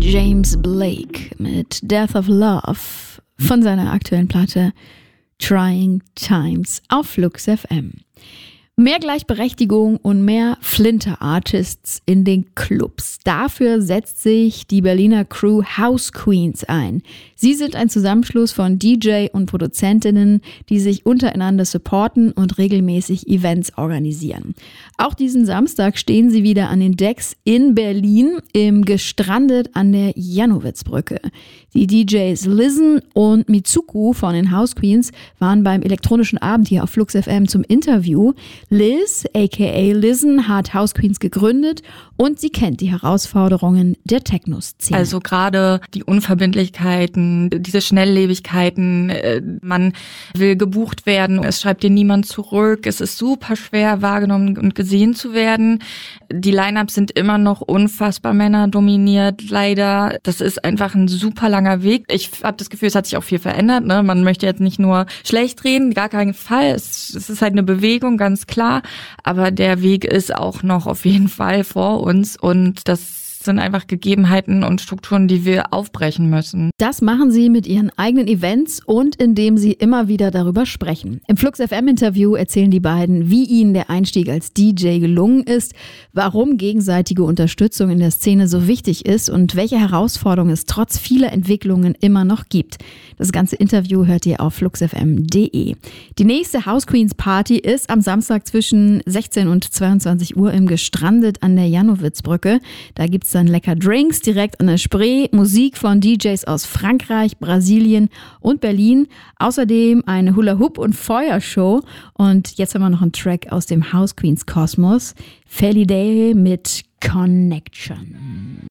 James Blake mit Death of Love von seiner aktuellen Platte Trying Times auf Flux FM. Mehr Gleichberechtigung und mehr Flinter-Artists in den Clubs. Dafür setzt sich die Berliner Crew House Queens ein. Sie sind ein Zusammenschluss von DJ und Produzentinnen, die sich untereinander supporten und regelmäßig Events organisieren. Auch diesen Samstag stehen sie wieder an den Decks in Berlin im Gestrandet an der Jannowitzbrücke. Die DJs Lizzen und Mitsuku von den House Queens waren beim elektronischen Abend hier auf Flux FM zum Interview. Liz, aka Lizzen, hat House Queens gegründet und sie kennt die Herausforderungen der Techno-Szene. Also gerade die Unverbindlichkeiten, diese Schnelllebigkeiten, man will gebucht werden, es schreibt dir niemand zurück, es ist super schwer wahrgenommen und gesehen zu werden. Die Line-Ups sind immer noch unfassbar männerdominiert, leider. Das ist einfach ein super langer Weg. Ich habe das Gefühl, es hat sich auch viel verändert. Ne? Man möchte jetzt nicht nur schlecht reden, gar keinen Fall. Es ist halt eine Bewegung, ganz klar. Aber der Weg ist auch noch auf jeden Fall vor uns und das sind einfach Gegebenheiten und Strukturen, die wir aufbrechen müssen. Das machen sie mit ihren eigenen Events und indem sie immer wieder darüber sprechen. Im Flux FM Interview erzählen die beiden, wie ihnen der Einstieg als DJ gelungen ist, warum gegenseitige Unterstützung in der Szene so wichtig ist und welche Herausforderungen es trotz vieler Entwicklungen immer noch gibt. Das ganze Interview hört ihr auf fluxfm.de. Die nächste House Queens Party ist am Samstag zwischen 16 und 22 Uhr im Gestrandet an der Jannowitzbrücke. Da gibt's dann lecker Drinks direkt an der Spree, Musik von DJs aus Frankreich, Brasilien und Berlin. Außerdem eine Hula-Hoop- und Feuershow. Und jetzt haben wir noch einen Track aus dem House Queens Kosmos. Feliday mit Connection.